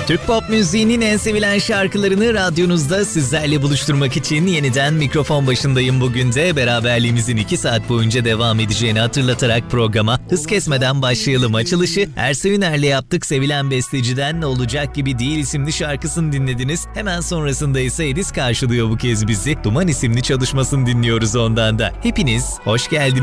Türk pop müziğinin en sevilen şarkılarını radyonuzda sizlerle buluşturmak için yeniden mikrofon başındayım bugün de. Beraberliğimizin 2 saat boyunca devam edeceğini hatırlatarak programa hız kesmeden başlayalım. Açılışı Erse Üner'le yaptık. Sevilen besteciden Olacak Gibi Değil isimli şarkısını dinlediniz. Hemen sonrasında ise Edis karşılıyor bu kez bizi. Duman isimli çalışmasını dinliyoruz ondan da. Hepiniz hoş geldiniz.